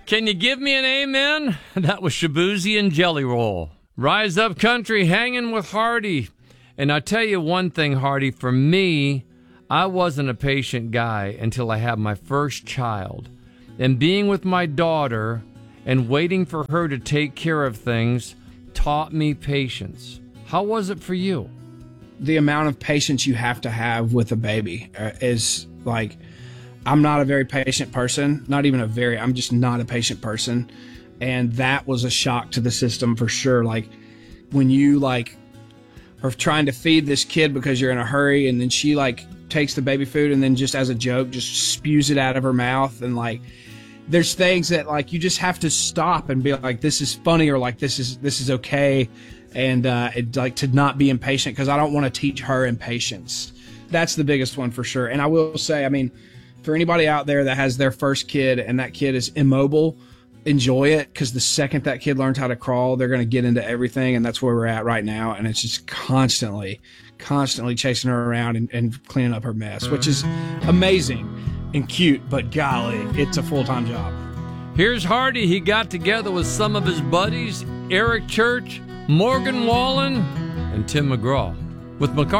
Can you give me an amen? That was Shabuzi and Jelly Roll. Rise Up Country hanging with Hardy. And I tell you one thing, Hardy, for me, I wasn't a patient guy until I had my first child. And being with my daughter and waiting for her to take care of things taught me patience. How was it for you? The amount of patience you have to have with a baby is like, I'm not a very patient person. I'm just not a patient person. And that was a shock to the system for sure. Like when you like are trying to feed this kid because you're in a hurry, and then she like takes the baby food and then just as a joke just spews it out of her mouth, and like there's things that like you just have to stop and be like, this is funny, or like this is okay, and it like to not be impatient, because I don't want to teach her impatience. That's the biggest one for sure. And I will say, I mean, for anybody out there that has their first kid and that kid is immobile, enjoy it, because the second that kid learns how to crawl, they're going to get into everything, and that's where we're at right now. And it's just constantly chasing her around and cleaning up her mess, which is amazing and cute, but golly, it's a full-time job. Here's Hardy. He got together with some of his buddies, Eric Church, Morgan Wallen, and Tim McGraw. With McCarthy